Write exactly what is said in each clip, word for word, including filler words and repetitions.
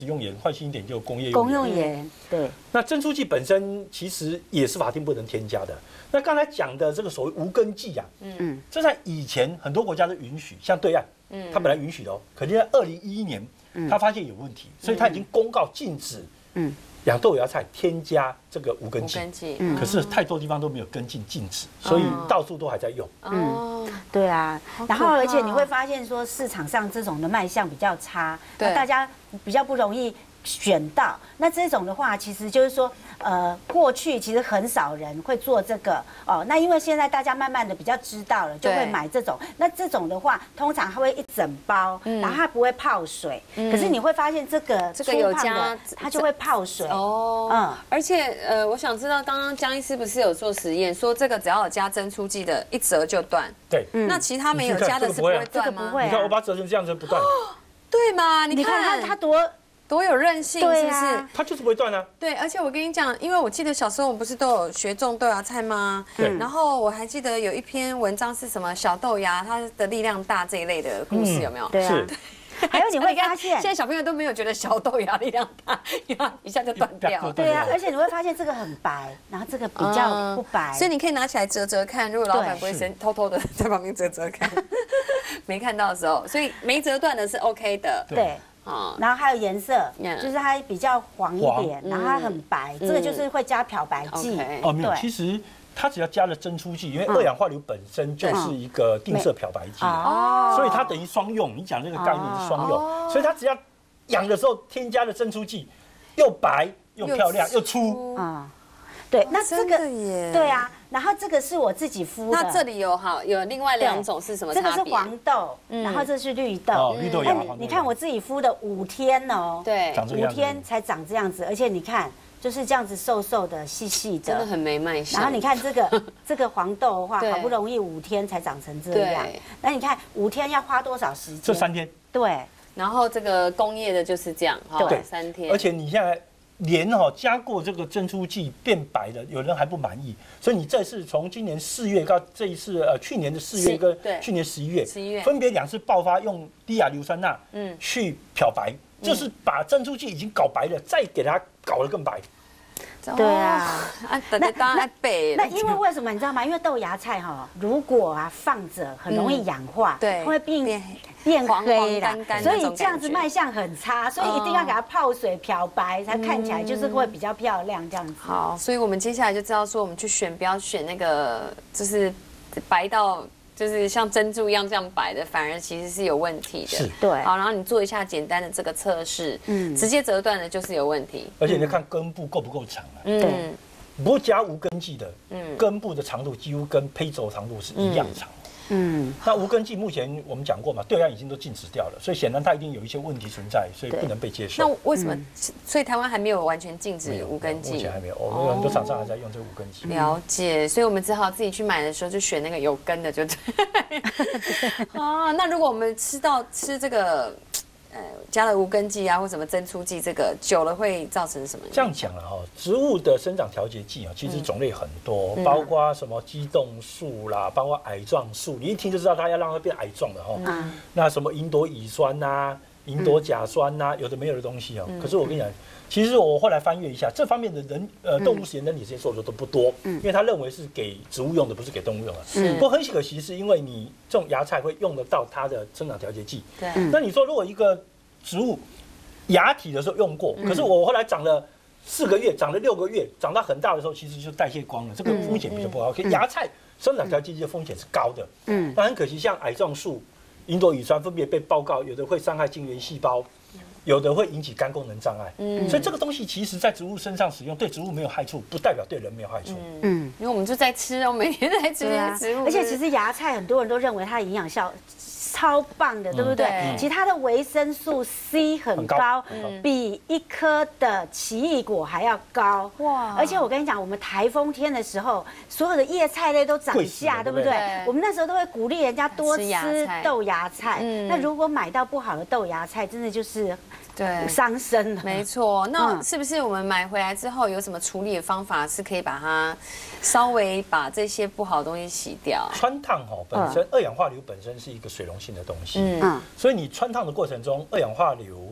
用盐，换新一点就工业用公用盐，对。 那增出剂本身其实也是法定不能添加的。那刚才讲的这个所谓无根剂啊，嗯，这在以前很多国家都允许，像对岸，嗯，它本来允许的哦，可是在二零一一年，他发现有问题，所以他已经公告禁止，嗯，养豆芽菜添加这个无根剂。无根剂，可是太多地方都没有跟进禁止，所以到处都还在用。 嗯，对啊。然后而且你会发现说市场上这种的卖相比较差，那大家比较不容易选到。那这种的话，其实就是说，呃，过去其实很少人会做这个哦。那因为现在大家慢慢的比较知道了，就会买这种。那这种的话，通常它会一整包，然后它不会泡水。可是你会发现这个这个有加， 它就会泡水哦。嗯，而且呃，我想知道，刚刚江医师不是有做实验，说这个只要有加增出剂的，一折就断。 对， 那其他没有加的是不会断吗？ 不会。 你看我把它折成这样子不断。 对嘛？你看它它多。 多有韧性，是不是？ 它就是不会断啊。 对，而且我跟你讲，因为我记得小时候我们不是都有学种豆芽菜吗？对。然后我还记得有一篇文章是什么小豆芽它的力量大这一类的故事，有没有？ 对啊。还有你会发现， 现在小朋友都没有觉得小豆芽力量大，因为一下就断掉。 对啊，而且你会发现这个很白，然后这个比较不白， 所以你可以拿起来折折看。如果老板不会先偷偷的在旁边折折看，没看到的时候，所以没折断的是 OK 的。 对。哦，然后还有颜色，就是它比较黄一点，然后它很白，这个就是会加漂白剂。 哦，没有，其实它只要加了增出剂，因为二氧化硫本身就是一个定色漂白剂，哦，所以它等于双用。你讲这个概念是双用，所以它只要养的时候添加了增出剂，又白又漂亮又粗啊。 对，那这个对啊，然后这个是我自己敷的。 那这里有好有另外两种是什么差别？ 这个是黄豆，然后这是绿豆。 绿豆芽。 你看我自己敷的五天哦， 对， 五天才长这样子，而且你看就是这样子瘦瘦的、细细的， 真的很没卖相。 然后你看这个这个黄豆的话，好不容易五天才长成这样，那你看五天要花多少时间？ 这三天。 对， 然后这个工业的就是这样，对，三天。 而且你现在。连哈加过这个增出剂变白的，有人还不满意，所以你这次从今年四月到这一次呃去年的四月跟去年十一月， 十一月分别两次爆发用低亚硫酸钠嗯去漂白，就是把增出剂已经搞白了，再给它搞得更白。 对啊， 那那那因为为什么你知道吗？因为豆芽菜哈，如果啊放着很容易氧化，对，会变变黑啦，所以这样子卖相很差，所以一定要给它泡水漂白，才看起来就是会比较漂亮这样子。 好，所以我们接下来就知道说，我们去选不要选那个就是白到。就是像珍珠一样这样白的，反而其实是有问题的。 是， 对。 好，然后你做一下简单的这个测试，嗯，直接折断的就是有问题。 而且你看根部够不够长啊？嗯，不加无根剂的，嗯，根部的长度几乎跟胚轴长度是一样长。嗯，那无根剂目前我们讲过嘛，对岸已经都禁止掉了，所以显然它一定有一些问题存在，所以不能被接受。 那为什么？所以台湾还没有完全禁止无根剂？ 目前还没有，我们有很多厂商还在用这个无根剂。 了解，所以我们只好自己去买的时候就选那个有根的，就对。啊，那如果我们吃到吃这个。呃，加了无根剂啊，或什么增出剂，这个久了会造成什么？ 这样讲了哈，植物的生长调节剂啊，其实种类很多，嗯、包括什么激动素啦，包括矮状素，你一听就知道它要让它变矮状的哈。嗯、那什么吲哚乙酸呐、吲哚甲酸呐、有的没有的东西哦。嗯、可是我跟你讲，其实我后来翻阅一下，这方面的人呃动物实验人体实验做的都不多，嗯、因为他认为是给植物用的，不是给动物用的。嗯、不过很可惜，是因为你种芽菜会用得到它的生长调节剂。对。那你说如果一个植物芽体的时候用过，可是我后来长了四个月，长了六个月，长到很大的时候，其实就代谢光了，这个风险比较不好。可芽菜生长调节剂的风险是高的，嗯，但很可惜，像矮状素、吲哚乙酸分别被报告，有的会伤害晶圆细胞，有的会引起肝功能障碍，嗯，所以这个东西其实在植物身上使用，对植物没有害处，不代表对人没有害处， 嗯，因为我们就在吃哦，每天在吃这些植物， 而且其实芽菜很多人都认为它的营养效超棒的，对不对？嗯、其实它的维生素 C 很高，嗯、比一颗的奇异果还要高。哇！而且我跟你讲，我们台风天的时候，所有的叶菜类都涨价，对不对？对我们那时候都会鼓励人家多吃豆芽菜。嗯、那如果买到不好的豆芽菜，真的就是对伤身了。 没错，那是不是我们买回来之后有什么处理的方法，是可以把它稍微把这些不好的东西洗掉？ 汆烫哈本身、嗯、二氧化硫本身是一个水溶性的东西，嗯，所以你汆烫的过程中，二氧化硫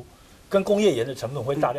跟工业盐的成分会大量。